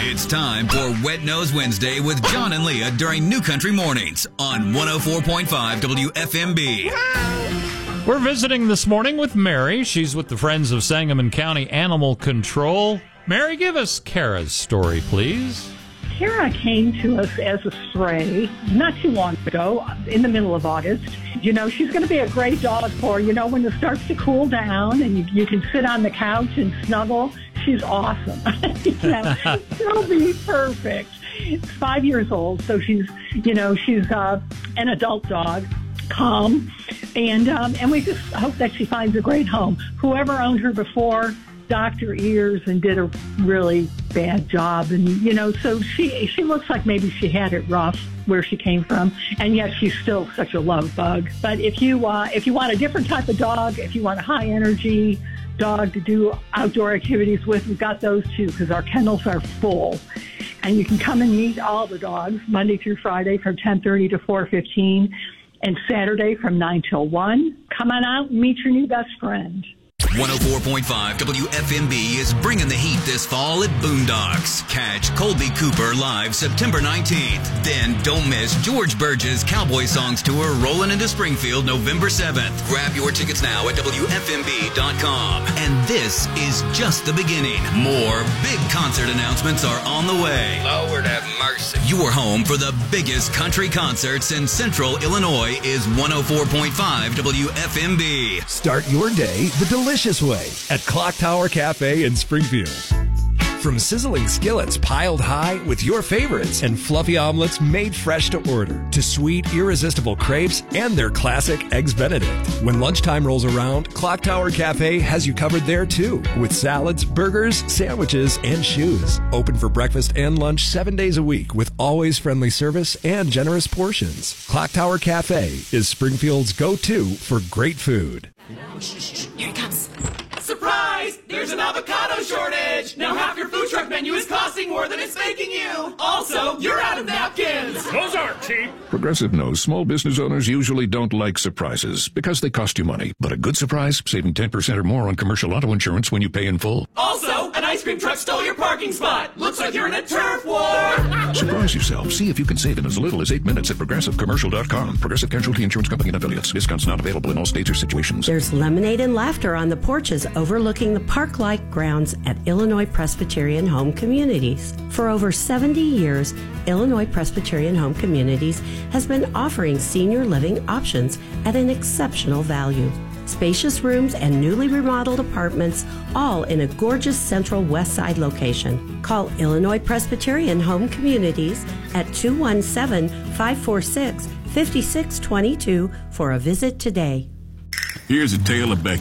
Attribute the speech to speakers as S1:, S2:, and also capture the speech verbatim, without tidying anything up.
S1: It's time for Wet Nose Wednesday with John and Leah during New Country Mornings on one oh four point five W F M B.
S2: We're visiting this morning with Mary. She's with the Friends of Sangamon County Animal Control. Mary, give us Kara's story, please.
S3: Kara came to us as a stray not too long ago, in the middle of August. You know, she's going to be a great dog for, you know, when it starts to cool down and you, you can sit on the couch and snuggle. She's awesome. you know, she'll be perfect. She's five years old, so she's, you know, she's uh, an adult dog, calm, and um, and we just hope that she finds a great home. Whoever owned her before docked her ears and did a really bad job, and you know, so she she looks like maybe she had it rough where she came from, and yet she's still such a love bug. But if you uh, if you want a different type of dog, if you want a high energy dog to do outdoor activities with, we've got those too, because our kennels are full. And you can come and meet all the dogs Monday through Friday from ten thirty to four fifteen, and Saturday from nine till one. Come on out and meet your new best friend.
S1: one oh four point five W F M B is bringing the heat this fall at Boondocks. Catch Colby Cooper live September nineteenth. Then don't miss George Burge's Cowboy Songs Tour rolling into Springfield November seventh. Grab your tickets now at W F M B dot com. And this is just the beginning. More big concert announcements are on the way.
S4: Lord have mercy.
S1: Your home for the biggest country concerts in Central Illinois is one oh four point five W F M B.
S5: Start your day the delicious way at Clock Tower Cafe in Springfield. From sizzling skillets piled high with your favorites and fluffy omelets made fresh to order, to sweet, irresistible crepes and their classic Eggs Benedict. When lunchtime rolls around, Clock Tower Cafe has you covered there too, with salads, burgers, sandwiches, and shoes. Open for breakfast and lunch seven days a week with always friendly service and generous portions. Clock Tower Cafe is Springfield's go-to for great food.
S6: Here it comes. Surprise! There's an avocado shortage! Now half your food truck menu is costing more than it's making you! Also, you're out of napkins!
S7: Those aren't cheap!
S8: Progressive knows small business owners usually don't like surprises because they cost you money. But a good surprise, saving ten percent or more on commercial auto insurance when you pay in full.
S6: Also, an ice cream truck stole your parking spot! Looks like you're in a turf war!
S8: Surprise yourself. See if you can save in as little as eight minutes at progressive commercial dot com. Progressive Casualty Insurance Company and affiliates. Discounts not available in all states or situations.
S9: There's lemonade and laughter on the porches overlooking the park-like grounds at Illinois Presbyterian Home Communities. For over seventy years, Illinois Presbyterian Home Communities has been offering senior living options at an exceptional value. Spacious rooms and newly remodeled apartments, all in a gorgeous central west side location. Call Illinois Presbyterian Home Communities at two one seven, five four six, five six two two for a visit today.
S10: Here's a tale of Becky.